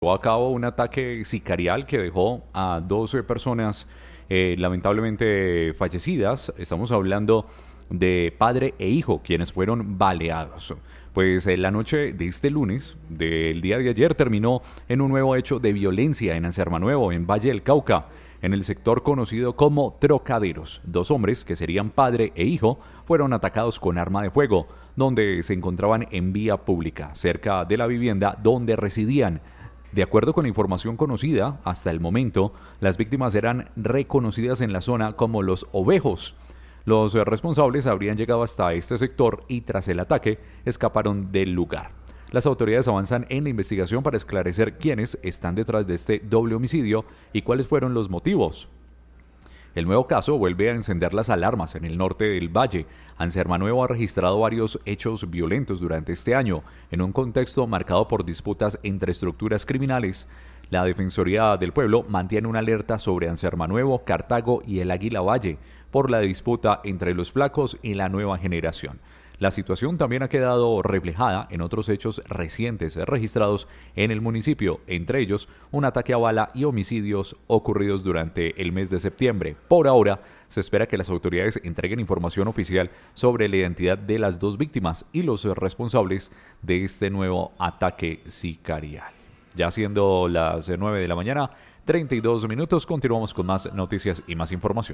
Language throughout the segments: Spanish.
llevó a cabo un ataque sicarial que dejó a 12 personas lamentablemente fallecidas. Estamos hablando de padre e hijo, quienes fueron baleados. Pues la noche de este lunes, del día de ayer, terminó en un nuevo hecho de violencia en Ansermanuevo, en Valle del Cauca, en el sector conocido como Trocaderos. Dos hombres, que serían padre e hijo, fueron atacados con arma de fuego, donde se encontraban en vía pública, cerca de la vivienda donde residían. De acuerdo con la información conocida, hasta el momento, las víctimas eran reconocidas en la zona como los Ovejos. Los responsables habrían llegado hasta este sector y tras el ataque escaparon del lugar. Las autoridades avanzan en la investigación para esclarecer quiénes están detrás de este doble homicidio y cuáles fueron los motivos. El nuevo caso vuelve a encender las alarmas en el norte del valle. Ansermanuevo ha registrado varios hechos violentos durante este año, en un contexto marcado por disputas entre estructuras criminales. La Defensoría del Pueblo mantiene una alerta sobre Ansermanuevo, Cartago y el Águila Valle por la disputa entre los flacos y la nueva generación. La situación también ha quedado reflejada en otros hechos recientes registrados en el municipio, entre ellos un ataque a bala y homicidios ocurridos durante el mes de septiembre. Por ahora, se espera que las autoridades entreguen información oficial sobre la identidad de las dos víctimas y los responsables de este nuevo ataque sicarial. Ya siendo las 9 de la mañana, 32 minutos, continuamos con más noticias y más información.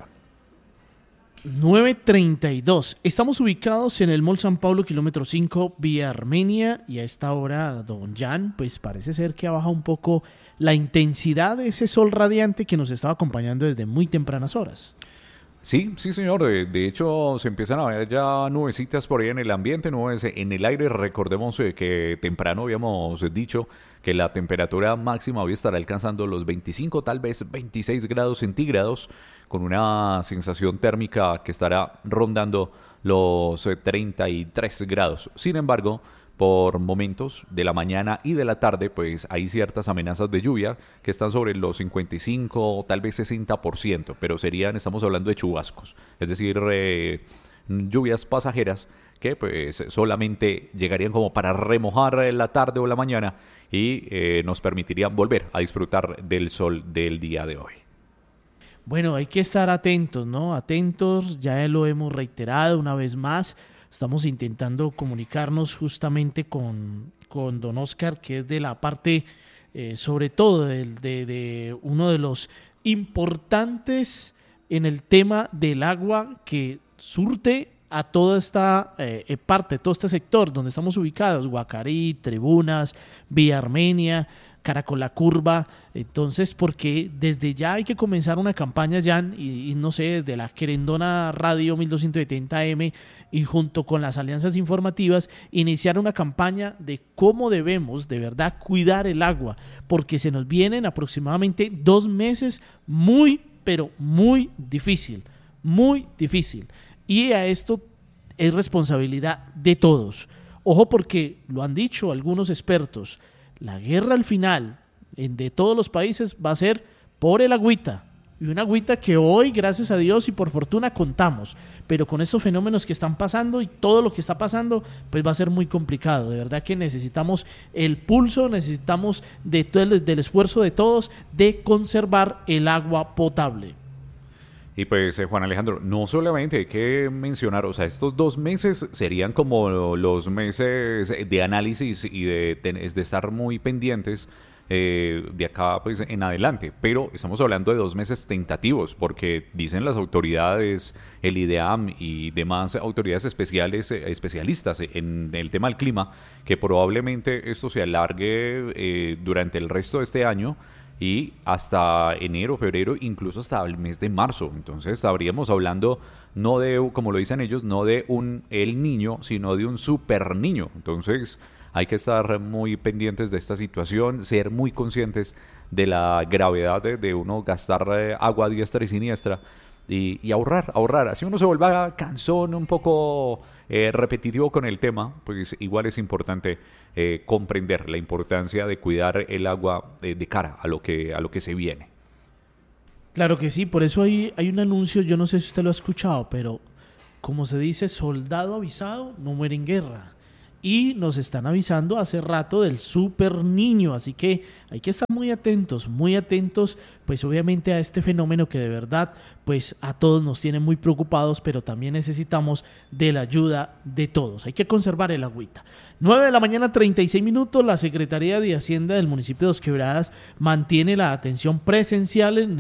9:32. Estamos ubicados en el Mall San Pablo, kilómetro 5, vía Armenia, y a esta hora, don Jan, pues parece ser que ha bajado un poco la intensidad de ese sol radiante que nos estaba acompañando desde muy tempranas horas. Sí, sí, señor. De hecho, se empiezan a ver ya nubecitas por ahí en el ambiente, nubes en el aire. Recordemos que temprano habíamos dicho que la temperatura máxima hoy estará alcanzando los 25, tal vez 26 grados centígrados, con una sensación térmica que estará rondando los 33 grados. Sin embargo, por momentos de la mañana y de la tarde, pues hay ciertas amenazas de lluvia que están sobre los 55 o tal vez 60%, pero estamos hablando de chubascos, es decir, lluvias pasajeras que pues solamente llegarían como para remojar la tarde o la mañana y nos permitirían volver a disfrutar del sol del día de hoy. Bueno, hay que estar atentos, ¿no? Atentos, ya lo hemos reiterado una vez más. Estamos intentando comunicarnos justamente con don Oscar, que es de la parte, sobre todo, de uno de los importantes en el tema del agua que surte a toda esta parte, todo este sector donde estamos ubicados, Guacarí, Tribunas, Vía Armenia, Caracol La Curva. Entonces, porque desde ya hay que comenzar una campaña, Jan, y no sé, desde la querendona Radio 1270M y junto con las alianzas informativas, iniciar una campaña de cómo debemos de verdad cuidar el agua, porque se nos vienen aproximadamente 2 meses muy, pero muy difícil, y a esto es responsabilidad de todos. Ojo, porque lo han dicho algunos expertos, la guerra al final de todos los países va a ser por el agüita, y una agüita que hoy, gracias a Dios y por fortuna, contamos, pero con estos fenómenos que están pasando y todo lo que está pasando, pues va a ser muy complicado. De verdad que necesitamos el pulso, necesitamos del esfuerzo de todos de conservar el agua potable. Y pues, Juan Alejandro, no solamente hay que mencionar, o sea, estos 2 meses serían como los meses de análisis y de estar muy pendientes de acá pues en adelante, pero estamos hablando de 2 meses tentativos, porque dicen las autoridades, el IDEAM y demás autoridades especialistas en el tema del clima, que probablemente esto se alargue durante el resto de este año y hasta enero, febrero, incluso hasta el mes de marzo. Entonces estaríamos hablando no de, como lo dicen ellos, no de el niño, sino de un super niño. Entonces hay que estar muy pendientes de esta situación, ser muy conscientes de la gravedad de uno gastar agua a diestra y siniestra y ahorrar. Así uno se vuelva cansón, un poco repetitivo con el tema, pues igual es importante comprender la importancia de cuidar el agua de cara a lo que se viene. Claro que sí, por eso hay un anuncio, yo no sé si usted lo ha escuchado, pero como se dice, soldado avisado no muere en guerra. y nos están avisando hace rato del Super Niño, así que hay que estar muy atentos, pues obviamente a este fenómeno que de verdad pues a todos nos tiene muy preocupados, pero también necesitamos de la ayuda de todos. Hay que conservar el agüita. 9:36 a.m, la Secretaría de Hacienda del municipio de Dos Quebradas mantiene la atención presencial en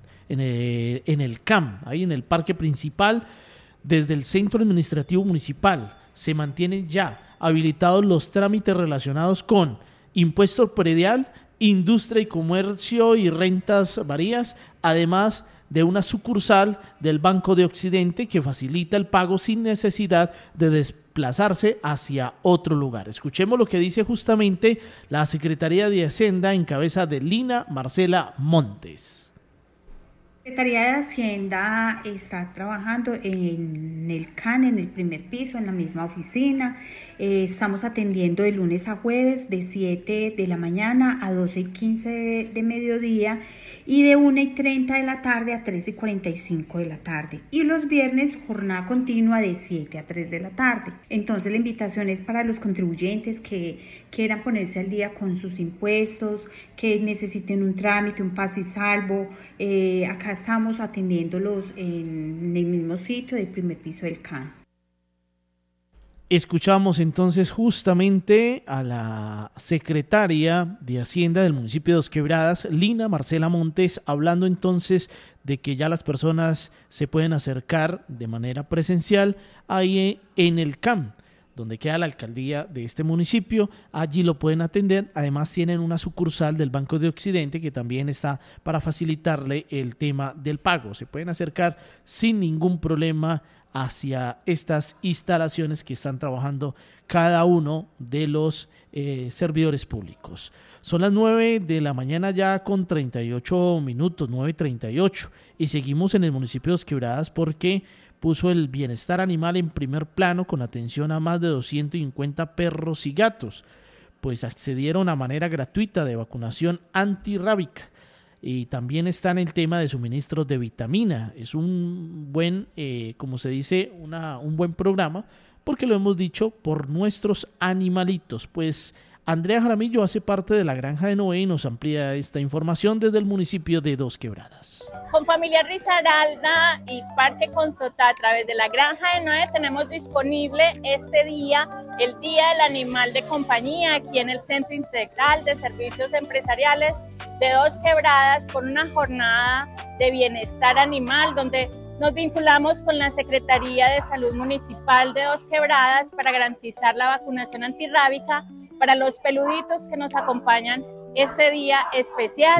el CAM, ahí en el parque principal. Desde el Centro Administrativo Municipal se mantienen ya habilitados los trámites relacionados con impuesto predial, industria y comercio y rentas varias, además de una sucursal del Banco de Occidente que facilita el pago sin necesidad de desplazarse hacia otro lugar. Escuchemos lo que dice justamente la Secretaría de Hacienda en cabeza de Lina Marcela Montes. La Secretaría de Hacienda está trabajando en el CAN, en el primer piso, en la misma oficina. Estamos atendiendo de lunes a jueves de 7 de la mañana a 12:15 de mediodía y de 1:30 de la tarde a 3:45 de la tarde. Y los viernes jornada continua de 7 a 3 de la tarde. Entonces la invitación es para los contribuyentes que quieran ponerse al día con sus impuestos, que necesiten un trámite, un pase y salvo. Acá estamos atendiéndolos en el mismo sitio del primer piso del CAN. Escuchamos entonces justamente a la secretaria de Hacienda del municipio de Dos Quebradas, Lina Marcela Montes, hablando entonces de que ya las personas se pueden acercar de manera presencial ahí en el CAM, donde queda la alcaldía de este municipio. Allí lo pueden atender. Además tienen una sucursal del Banco de Occidente que también está para facilitarle el tema del pago. Se pueden acercar sin ningún problema hacia estas instalaciones que están trabajando cada uno de los servidores públicos. Son las 9 de la mañana ya con 38 minutos, 9:38, y seguimos en el municipio de Dos Quebradas porque puso el bienestar animal en primer plano con atención a más de 250 perros y gatos, pues accedieron a manera gratuita de vacunación antirrábica. Y también está en el tema de suministros de vitamina. Es un buen, como se dice, un buen programa, porque lo hemos dicho por nuestros animalitos. Pues Andrea Jaramillo hace parte de la Granja de Noé y nos amplía esta información desde el municipio de Dos Quebradas. Con Familia Risaralda y Parque Consota, a través de la Granja de Noé, tenemos disponible este día, el Día del Animal de Compañía, aquí en el Centro Integral de Servicios Empresariales de Dos Quebradas, con una jornada de bienestar animal, donde nos vinculamos con la Secretaría de Salud Municipal de Dos Quebradas para garantizar la vacunación antirrábica para los peluditos que nos acompañan este día especial.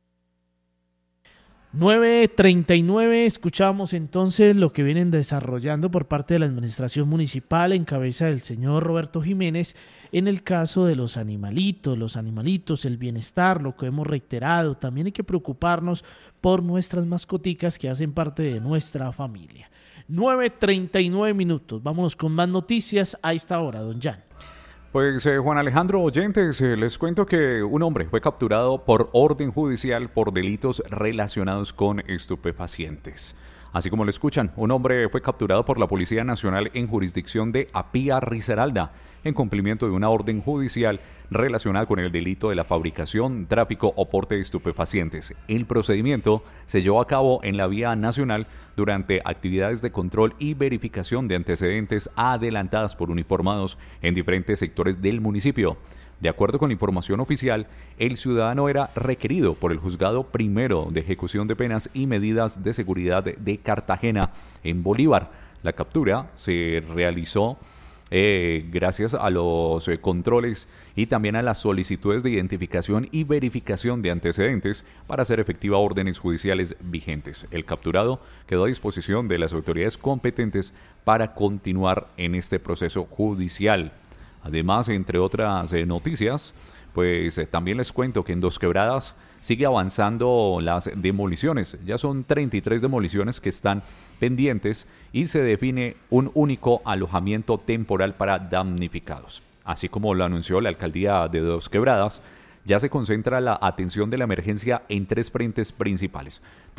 9:39, escuchamos entonces lo que vienen desarrollando por parte de la administración municipal en cabeza del señor Roberto Jiménez en el caso de los animalitos, el bienestar, lo que hemos reiterado. También hay que preocuparnos por nuestras mascoticas que hacen parte de nuestra familia. 9:39, vámonos con más noticias a esta hora, don Jan. Pues Juan Alejandro, oyentes, les cuento que un hombre fue capturado por orden judicial por delitos relacionados con estupefacientes. Así como lo escuchan, un hombre fue capturado por la Policía Nacional en jurisdicción de Apía Risaralda, en cumplimiento de una orden judicial relacionada con el delito de la fabricación, tráfico o porte de estupefacientes. El procedimiento se llevó a cabo en la vía nacional durante actividades de control y verificación de antecedentes adelantadas por uniformados en diferentes sectores del municipio. De acuerdo con la información oficial, el ciudadano era requerido por el Juzgado Primero de Ejecución de Penas y Medidas de Seguridad de Cartagena, en Bolívar. La captura se realizó gracias a los controles y también a las solicitudes de identificación y verificación de antecedentes para hacer efectiva órdenes judiciales vigentes. El capturado quedó a disposición de las autoridades competentes para continuar en este proceso judicial. Además, entre otras noticias, pues también les cuento que en Dos Quebradas sigue avanzando las demoliciones. Ya son 33 demoliciones que están pendientes y se define un único alojamiento temporal para damnificados. Así como lo anunció la alcaldía de Dos Quebradas, ya se concentra la atención de la emergencia en 3 frentes principales: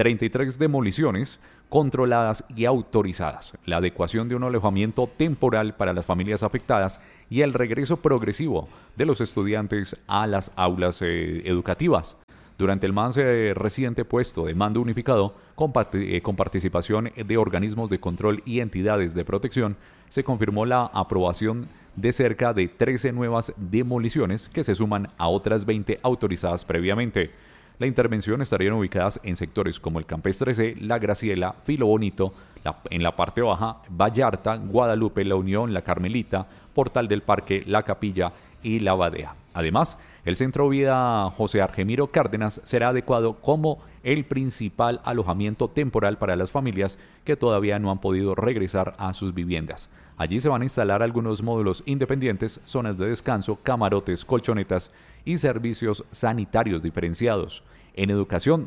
33 demoliciones controladas y autorizadas, la adecuación de un alojamiento temporal para las familias afectadas y el regreso progresivo de los estudiantes a las aulas educativas. Durante el más reciente puesto de mando unificado, con participación de organismos de control y entidades de protección, se confirmó la aprobación de cerca de 13 nuevas demoliciones que se suman a otras 20 autorizadas previamente. La intervención estarían ubicadas en sectores como el Campestre C, La Graciela, Filo Bonito, en la parte baja, Vallarta, Guadalupe, La Unión, La Carmelita, Portal del Parque, La Capilla y La Badea. Además, el Centro Vida José Argemiro Cárdenas será adecuado como el principal alojamiento temporal para las familias que todavía no han podido regresar a sus viviendas. Allí se van a instalar algunos módulos independientes, zonas de descanso, camarotes, colchonetas y servicios sanitarios diferenciados. En educación,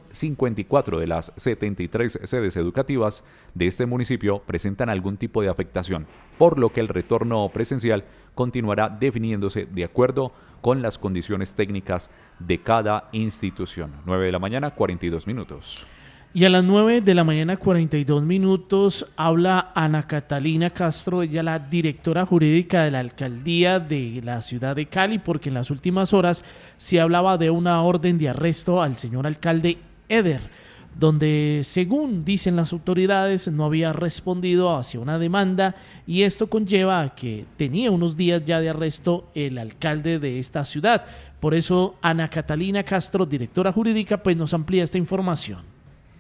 54 de las 73 sedes educativas de este municipio presentan algún tipo de afectación, por lo que el retorno presencial continuará definiéndose de acuerdo con las condiciones técnicas de cada institución. 9 de la mañana, 42 minutos. Y a las 9 de la mañana 42 minutos habla Ana Catalina Castro, ella la directora jurídica de la alcaldía de la ciudad de Cali, porque en las últimas horas se hablaba de una orden de arresto al señor alcalde Eder, donde según dicen las autoridades no había respondido hacia una demanda, y esto conlleva a que tenía unos días ya de arresto el alcalde de esta ciudad. Por eso Ana Catalina Castro, directora jurídica, pues nos amplía esta información.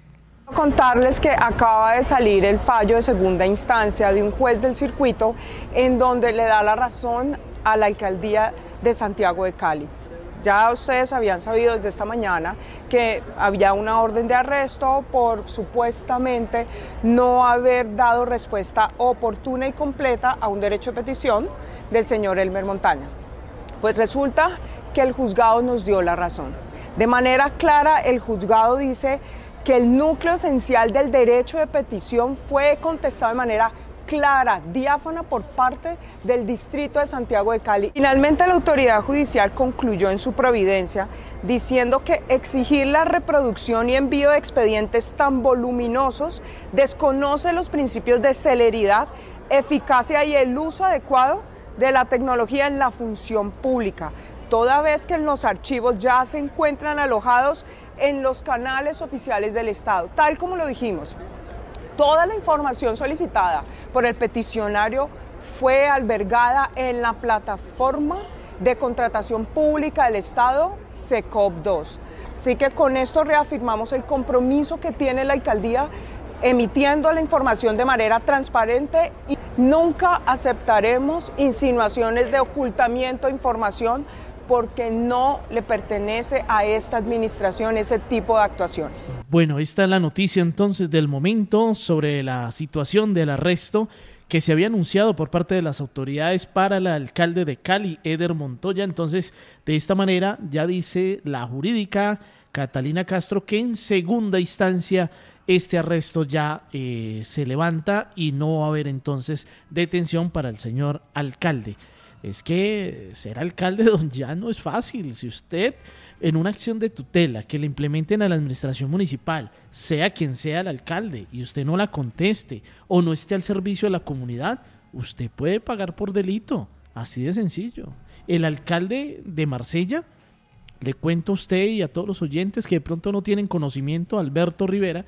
Contarles que acaba de salir el fallo de segunda instancia de un juez del circuito en donde le da la razón a la alcaldía de Santiago de Cali. Ya ustedes habían sabido desde esta mañana que había una orden de arresto por supuestamente no haber dado respuesta oportuna y completa a un derecho de petición del señor Elmer Montaña. Pues resulta que el juzgado nos dio la razón. De manera clara, el juzgado dice que el núcleo esencial del derecho de petición fue contestado de manera clara, diáfana por parte del distrito de Santiago de Cali. Finalmente la autoridad judicial concluyó en su providencia diciendo que exigir la reproducción y envío de expedientes tan voluminosos desconoce los principios de celeridad, eficacia y el uso adecuado de la tecnología en la función pública, toda vez que los archivos ya se encuentran alojados en los canales oficiales del Estado. Tal como lo dijimos, toda la información solicitada por el peticionario fue albergada en la plataforma de contratación pública del Estado, SECOP2. Así que con esto reafirmamos el compromiso que tiene la alcaldía emitiendo la información de manera transparente y nunca aceptaremos insinuaciones de ocultamiento de información porque no le pertenece a esta administración ese tipo de actuaciones. Bueno, esta es la noticia entonces del momento sobre la situación del arresto que se había anunciado por parte de las autoridades para el alcalde de Cali, Eder Montoya. Entonces, de esta manera ya dice la jurídica Catalina Castro que en segunda instancia este arresto ya se levanta y no va a haber entonces detención para el señor alcalde. Es que ser alcalde ya no es fácil. Si usted en una acción de tutela que le implementen a la administración municipal, sea quien sea el alcalde, y usted no la conteste o no esté al servicio de la comunidad, usted puede pagar por delito. Así de sencillo. El alcalde de Marsella, le cuento a usted y a todos los oyentes que de pronto no tienen conocimiento, Alberto Rivera,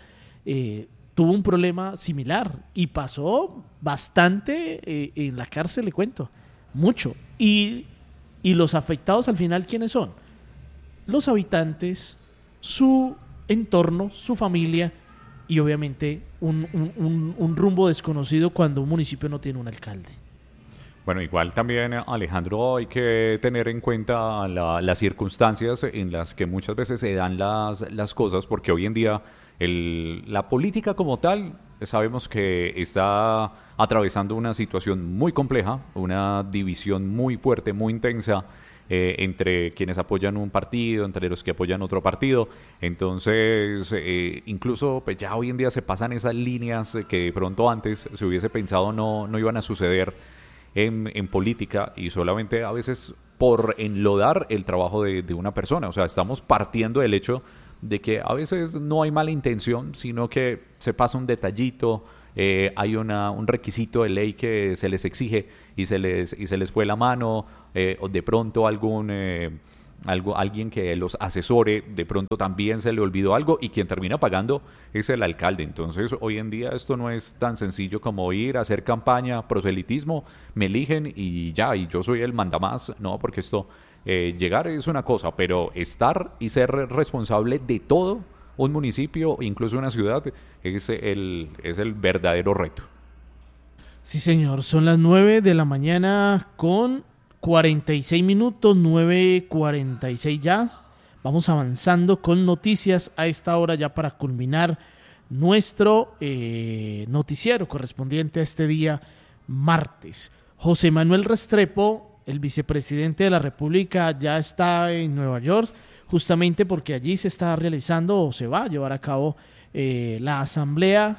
tuvo un problema similar y pasó bastante en la cárcel, le cuento. Mucho. Y los afectados al final, ¿quiénes son? Los habitantes, su entorno, su familia y obviamente un rumbo desconocido cuando un municipio no tiene un alcalde. Bueno, igual también, Alejandro, hay que tener en cuenta las circunstancias en las que muchas veces se dan las cosas, porque hoy en día la política como tal sabemos que está atravesando una situación muy compleja, una división muy fuerte, muy intensa entre quienes apoyan un partido, entre los que apoyan otro partido. Entonces, incluso pues, ya hoy en día se pasan esas líneas que de pronto antes se hubiese pensado no iban a suceder en política, y solamente a veces por enlodar el trabajo de una persona. O sea, estamos partiendo del hecho de que a veces no hay mala intención, sino que se pasa un detallito, hay un requisito de ley que se les exige y se les fue la mano, o de pronto alguien que los asesore, de pronto también se le olvidó algo y quien termina pagando es el alcalde. Entonces hoy en día esto no es tan sencillo como ir a hacer campaña, proselitismo, me eligen y ya, y yo soy el mandamás, no, porque esto, llegar es una cosa, pero estar y ser responsable de todo un municipio, incluso una ciudad, es el verdadero reto. Sí, señor, son las 9 de la mañana con 46 minutos, 9:46 ya. Vamos avanzando con noticias a esta hora ya para culminar nuestro noticiero correspondiente a este día martes. José Manuel Restrepo, el vicepresidente de la República, ya está en Nueva York, justamente porque allí se está realizando o se va a llevar a cabo la asamblea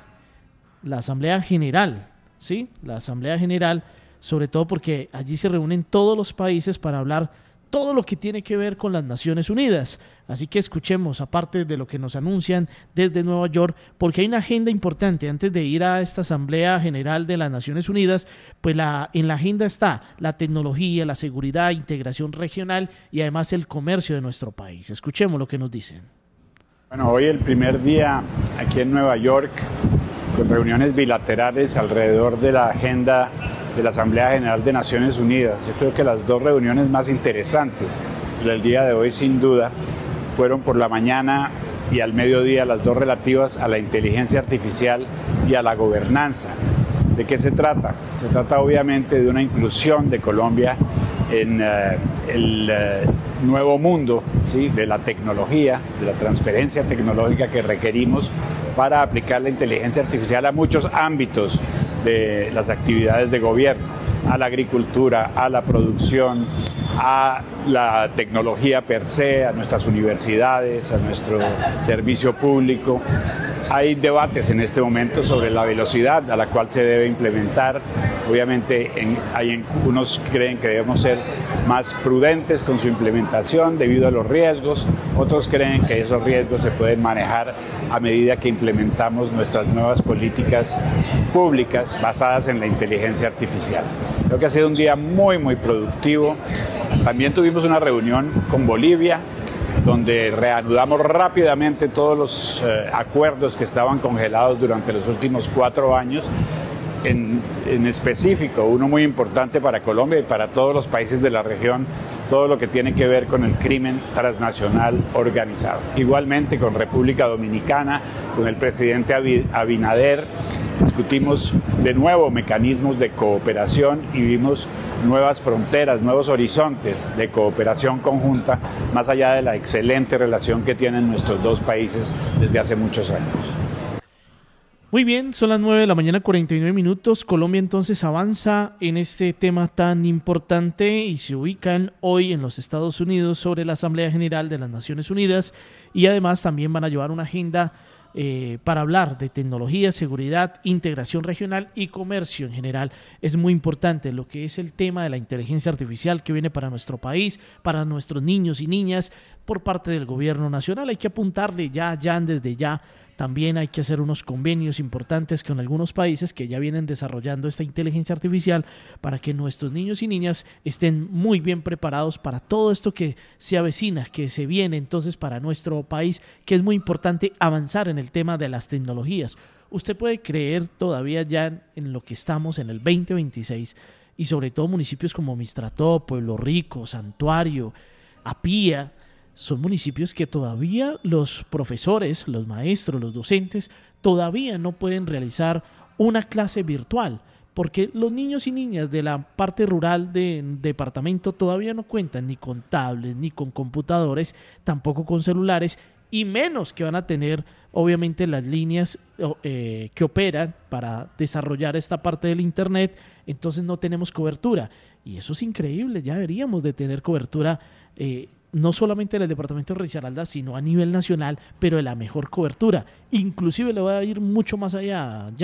general, ¿sí? La asamblea general, sobre todo porque allí se reúnen todos los países para hablar todo lo que tiene que ver con las Naciones Unidas. Así que escuchemos, aparte de lo que nos anuncian desde Nueva York, porque hay una agenda importante antes de ir a esta Asamblea General de las Naciones Unidas, pues en la agenda está la tecnología, la seguridad, integración regional y además el comercio de nuestro país. Escuchemos lo que nos dicen. Bueno, hoy el primer día aquí en Nueva York, con reuniones bilaterales alrededor de la agenda de la Asamblea General de Naciones Unidas. Yo creo que las dos reuniones más interesantes del día de hoy, sin duda, fueron por la mañana y al mediodía, las dos relativas a la inteligencia artificial y a la gobernanza. ¿De qué se trata? Se trata obviamente de una inclusión de Colombia en el nuevo mundo, ¿sí?, de la tecnología, de la transferencia tecnológica que requerimos para aplicar la inteligencia artificial a muchos ámbitos de las actividades de gobierno, a la agricultura, a la producción, a la tecnología per se, a nuestras universidades, a nuestro servicio público. Hay debates en este momento sobre la velocidad a la cual se debe implementar. Obviamente hay unos creen que debemos ser más prudentes con su implementación debido a los riesgos, otros creen que esos riesgos se pueden manejar a medida que implementamos nuestras nuevas políticas públicas basadas en la inteligencia artificial. Creo que ha sido un día muy, muy productivo. También tuvimos una reunión con Bolivia, donde reanudamos rápidamente todos los acuerdos que estaban congelados durante los últimos 4 años, en específico, uno muy importante para Colombia y para todos los países de la región, todo lo que tiene que ver con el crimen transnacional organizado. Igualmente con República Dominicana, con el presidente Abinader, discutimos de nuevo mecanismos de cooperación y vimos nuevas fronteras, nuevos horizontes de cooperación conjunta, más allá de la excelente relación que tienen nuestros dos países desde hace muchos años. Muy bien, son las 9 de la mañana, 49 minutos. Colombia entonces avanza en este tema tan importante y se ubican hoy en los Estados Unidos sobre la Asamblea General de las Naciones Unidas y además también van a llevar una agenda para hablar de tecnología, seguridad, integración regional y comercio en general. Es muy importante lo que es el tema de la inteligencia artificial que viene para nuestro país, para nuestros niños y niñas por parte del gobierno nacional. Hay que apuntarle ya desde ya. También hay que hacer unos convenios importantes con algunos países que ya vienen desarrollando esta inteligencia artificial para que nuestros niños y niñas estén muy bien preparados para todo esto que se avecina, que se viene entonces para nuestro país, que es muy importante avanzar en el tema de las tecnologías. Usted puede creer todavía ya en lo que estamos en el 2026 y sobre todo municipios como Mistrató, Pueblo Rico, Santuario, Apía, son municipios que todavía los profesores, los maestros, los docentes, todavía no pueden realizar una clase virtual, porque los niños y niñas de la parte rural del departamento todavía no cuentan ni con tablets, ni con computadores, tampoco con celulares, y menos que van a tener obviamente las líneas que operan para desarrollar esta parte del internet. Entonces no tenemos cobertura, y eso es increíble. Ya deberíamos de tener cobertura no solamente en el departamento de Risaralda, sino a nivel nacional, pero de la mejor cobertura. Inclusive le voy a ir mucho más allá, Jan.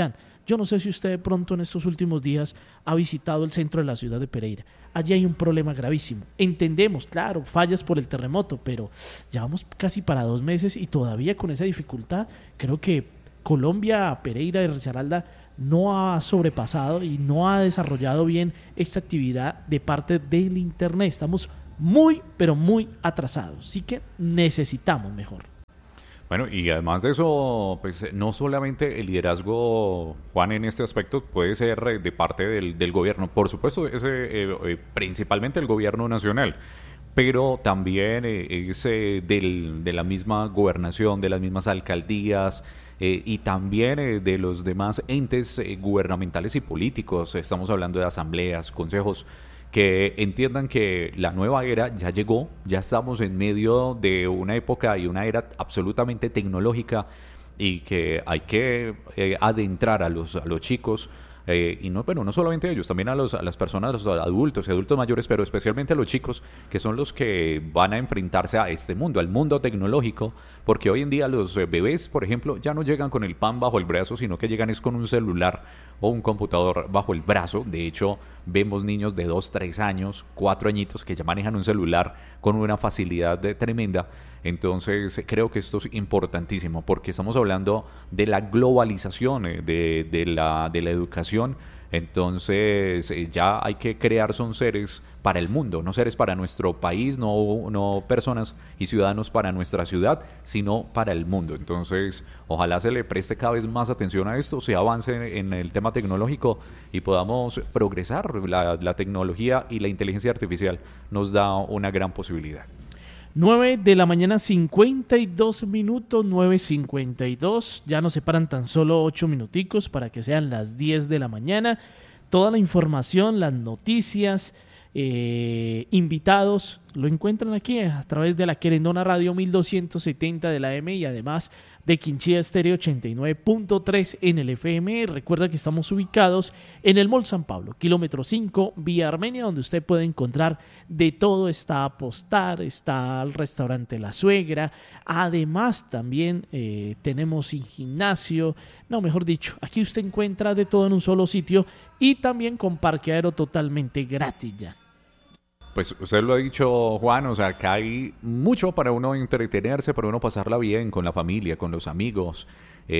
Yo no sé si usted de pronto en estos últimos días ha visitado el centro de la ciudad de Pereira. Allí hay un problema gravísimo. Entendemos, claro, fallas por el terremoto, pero llevamos casi para 2 meses y todavía con esa dificultad. Creo que Colombia, Pereira y Risaralda no ha sobrepasado y no ha desarrollado bien esta actividad de parte del Internet. Estamos muy, pero muy atrasados. Así que necesitamos mejor. Bueno, y además de eso, pues no solamente el liderazgo, Juan, en este aspecto puede ser de parte del gobierno, por supuesto, principalmente el gobierno nacional, pero también es de la misma gobernación, de las mismas alcaldías, y también de los demás entes gubernamentales y políticos. Estamos hablando de asambleas, consejos, que entiendan que la nueva era ya llegó, ya estamos en medio de una época y una era absolutamente tecnológica, y que hay que adentrar a los chicos, y no, bueno, no solamente a ellos, también a las personas, a los adultos y adultos mayores, pero especialmente a los chicos, que son los que van a enfrentarse a este mundo, al mundo tecnológico, porque hoy en día los bebés, por ejemplo, ya no llegan con el pan bajo el brazo, sino que llegan es con un celular o un computador bajo el brazo. De hecho, vemos niños de 2, 3 años, 4 añitos que ya manejan un celular con una facilidad tremenda. Entonces creo que esto es importantísimo, porque estamos hablando de la globalización de la educación. Entonces ya hay que crear, son seres para el mundo, no seres para nuestro país, no personas y ciudadanos para nuestra ciudad, sino para el mundo. Entonces ojalá se le preste cada vez más atención a esto, se avance en el tema tecnológico y podamos progresar. La tecnología y la inteligencia artificial nos da una gran posibilidad. 9 de la mañana, 52 minutos, 9:52. Ya nos separan tan solo 8 minuticos para que sean las 10 de la mañana. Toda la información, las noticias, invitados, lo encuentran aquí a través de la Querendona Radio 1270 de la AM y además de Quinchía Estéreo 89.3 en el FM. Recuerda que estamos ubicados en el Mall San Pablo, kilómetro 5, vía Armenia, donde usted puede encontrar de todo. Está Apostar, está el restaurante La Suegra, además también tenemos gimnasio, no, mejor dicho, aquí usted encuentra de todo en un solo sitio y también con parqueadero totalmente gratis ya. Pues usted lo ha dicho, Juan, o sea, acá hay mucho para uno entretenerse, para uno pasarla bien con la familia, con los amigos,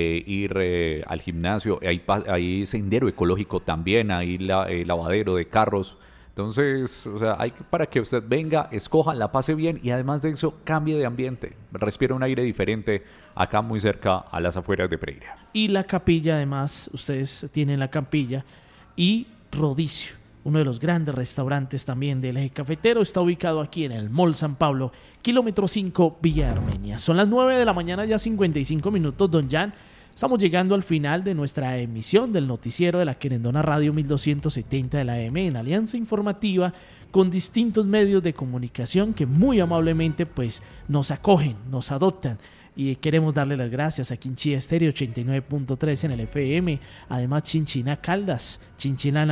ir al gimnasio, hay sendero ecológico también, hay lavadero de carros. Entonces, o sea, hay para que usted venga, escoja, la pase bien y además de eso cambie de ambiente, respire un aire diferente acá muy cerca a las afueras de Pereira. Y la capilla, además, ustedes tienen la capilla y Rodicio, uno de los grandes restaurantes también del eje cafetero, está ubicado aquí en el Mall San Pablo, kilómetro 5, Villa Armenia. Son las 9 de la mañana, ya 55 minutos, don Jan. Estamos llegando al final de nuestra emisión del noticiero de la Querendona Radio 1270 de la AM en alianza informativa con distintos medios de comunicación que muy amablemente pues nos acogen, nos adoptan. Y queremos darle las gracias a Quinchía Estéreo 89.3 en el FM, además Chinchina Caldas, Chinchinana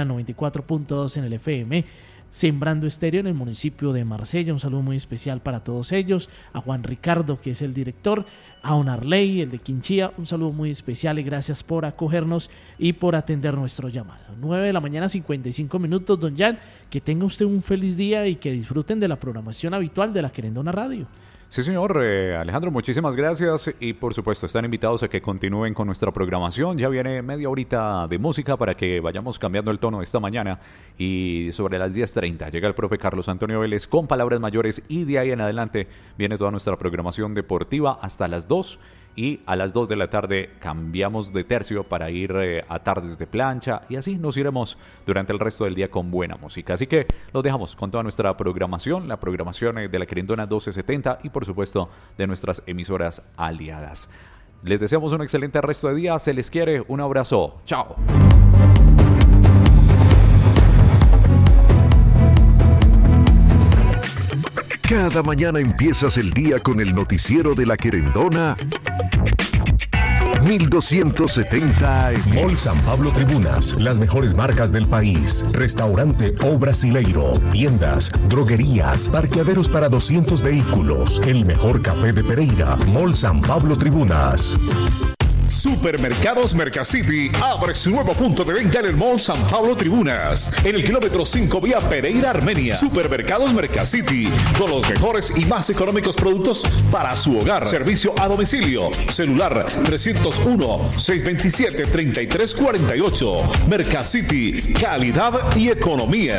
94.2 en el FM, Sembrando Estéreo en el municipio de Marsella. Un saludo muy especial para todos ellos, a Juan Ricardo, que es el director, a Onarley, el de Quinchía, un saludo muy especial y gracias por acogernos y por atender nuestro llamado. 9 de la mañana, 55 minutos, don Jan, que tenga usted un feliz día y que disfruten de la programación habitual de la Querendona Radio. Sí, señor. Alejandro, muchísimas gracias y por supuesto están invitados a que continúen con nuestra programación. Ya viene media horita de música para que vayamos cambiando el tono esta mañana y sobre las 10:30 llega el profe Carlos Antonio Vélez con palabras mayores y de ahí en adelante viene toda nuestra programación deportiva hasta las 2 y a las 2 de la tarde cambiamos de tercio para ir a tardes de plancha y así nos iremos durante el resto del día con buena música. Así que los dejamos con toda nuestra programación, la programación de la Querendona 1270 y por supuesto de nuestras emisoras aliadas. Les deseamos un excelente resto de día, se les quiere, un abrazo, chao. Cada mañana empiezas el día con el noticiero de la Querendona 1270 Mall San Pablo Tribunas, las mejores marcas del país, restaurante O Brasileiro, tiendas, droguerías, parqueaderos para 200 vehículos, el mejor café de Pereira, Mall San Pablo Tribunas. Supermercados Mercacity abre su nuevo punto de venta en el Mall San Pablo Tribunas, en el kilómetro 5 vía Pereira, Armenia. Supermercados Mercacity, con los mejores y más económicos productos para su hogar. Servicio a domicilio. Celular 301-627-3348. Mercacity, calidad y economía.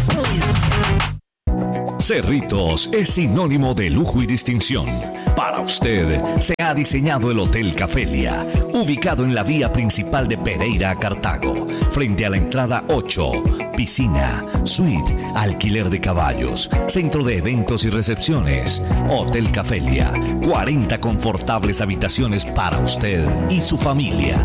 Cerritos es sinónimo de lujo y distinción. Para usted se ha diseñado el Hotel Cafelia, ubicado en la vía principal de Pereira a Cartago, frente a la entrada 8, piscina, suite, alquiler de caballos, centro de eventos y recepciones. Hotel Cafelia, 40 confortables habitaciones para usted y su familia.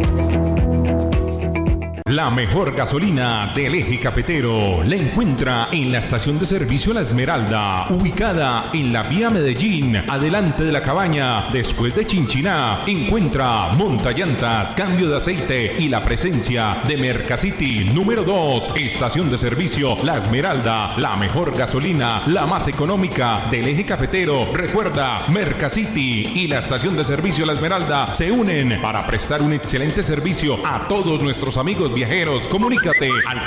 La mejor gasolina del eje cafetero la encuentra en la estación de servicio La Esmeralda, ubicada en la vía Medellín, adelante de la cabaña, después de Chinchiná. Encuentra montallantas, cambio de aceite y la presencia de Mercacity número 2, estación de servicio La Esmeralda, la mejor gasolina, la más económica del eje cafetero. Recuerda, Mercacity y la estación de servicio La Esmeralda se unen para prestar un excelente servicio a todos nuestros amigos viajeros. Comunícate al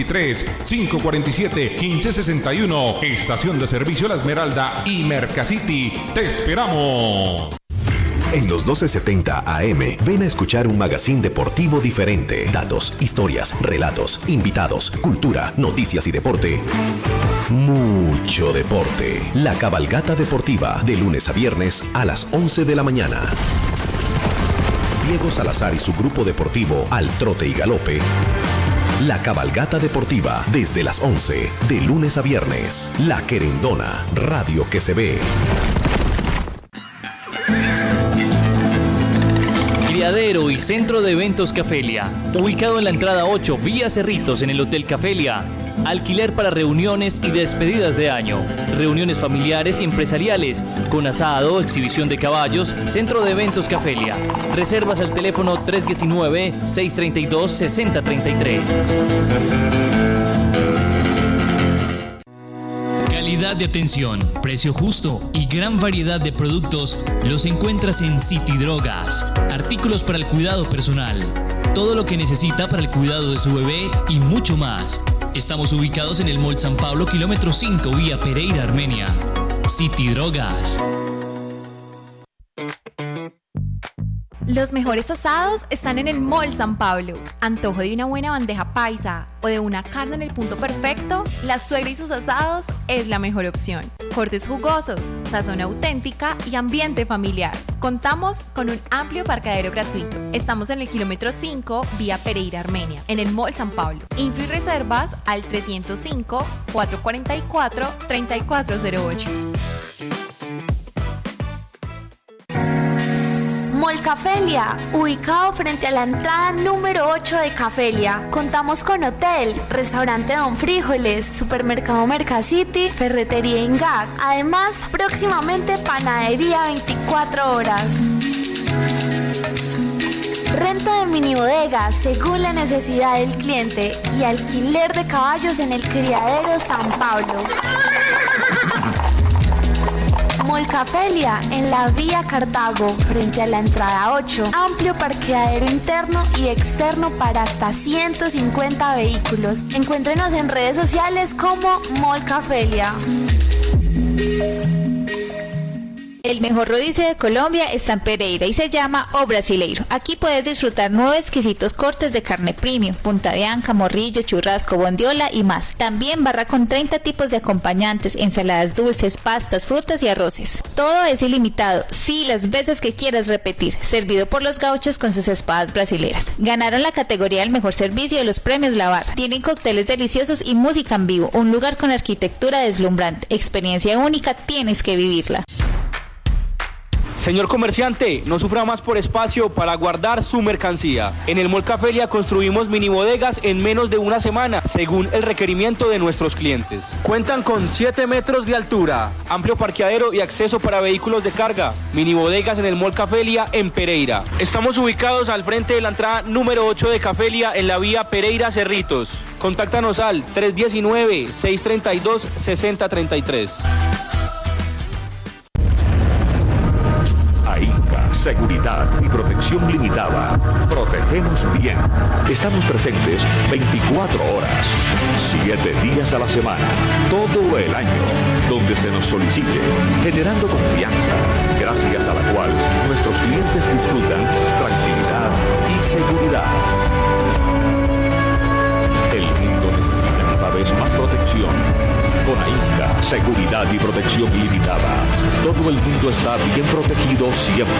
323-547-1561. Estación de servicio La Esmeralda y Mercacity. ¡Te esperamos! En los 1270 AM, ven a escuchar un magazine deportivo diferente. Datos, historias, relatos, invitados, cultura, noticias y deporte. Mucho deporte. La Cabalgata Deportiva, de lunes a viernes a las 11 de la mañana. Diego Salazar y su grupo deportivo Al Trote y Galope. La Cabalgata Deportiva, desde las 11, de lunes a viernes. La Querendona, radio que se ve. Criadero y Centro de Eventos Cafelia, ubicado en la entrada 8, vía Cerritos, en el Hotel Cafelia. Alquiler para reuniones y despedidas de año, reuniones familiares y empresariales, con asado, exhibición de caballos. Centro de Eventos Cafelia. Reservas al teléfono 319-632-6033. Calidad de atención, precio justo y gran variedad de productos los encuentras en City Drogas. Artículos para el cuidado personal, todo lo que necesita para el cuidado de su bebé y mucho más. Estamos ubicados en el Mall San Pablo, kilómetro 5, vía Pereira, Armenia. City Drogas. Los mejores asados están en el Mall San Pablo. Antojo de una buena bandeja paisa o de una carne en el punto perfecto, La Suegra y sus asados es la mejor opción. Cortes jugosos, sazón auténtica y ambiente familiar. Contamos con un amplio parqueadero gratuito. Estamos en el kilómetro 5, vía Pereira, Armenia, en el Mall San Pablo. Info y reservas al 305-444-3408. Mall Cafelia, ubicado frente a la entrada número 8 de Cafelia. Contamos con hotel, restaurante Don Frijoles, supermercado Mercacity, ferretería Ingag. Además, próximamente panadería 24 horas. Renta de mini bodegas según la necesidad del cliente y alquiler de caballos en el Criadero San Pablo. Mall Cafelia, en la vía Cartago, frente a la entrada 8. Amplio parqueadero interno y externo para hasta 150 vehículos. Encuéntrenos en redes sociales como Mall Cafelia. El mejor rodicio de Colombia está en Pereira y se llama O Brasileiro. Aquí puedes disfrutar 9 exquisitos cortes de carne premium, punta de anca, morrillo, churrasco, bondiola y más. También barra con 30 tipos de acompañantes, ensaladas dulces, pastas, frutas y arroces. Todo es ilimitado, sí, las veces que quieras repetir. Servido por los gauchos con sus espadas brasileras. Ganaron la categoría del mejor servicio de los premios La Barra. Tienen cócteles deliciosos y música en vivo. Un lugar con arquitectura deslumbrante. Experiencia única, tienes que vivirla. Señor comerciante, no sufra más por espacio para guardar su mercancía. En el Mall Cafelia construimos mini bodegas en menos de una semana, según el requerimiento de nuestros clientes. Cuentan con 7 metros de altura, amplio parqueadero y acceso para vehículos de carga. Mini bodegas en el Mall Cafelia en Pereira. Estamos ubicados al frente de la entrada número 8 de Cafelia en la vía Pereira Cerritos. Contáctanos al 319-632-6033. Seguridad y Protección Limitada. Protegemos bien. Estamos presentes 24 horas, 7 días a la semana, todo el año, donde se nos solicite, generando confianza, gracias a la cual nuestros clientes disfrutan tranquilidad y seguridad. El mundo necesita cada vez más protección. Con AINCA, Seguridad y Protección Limitada, todo el mundo está bien protegido siempre.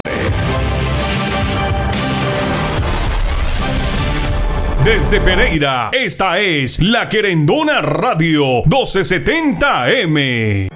Desde Pereira, esta es La Querendona Radio 1270M.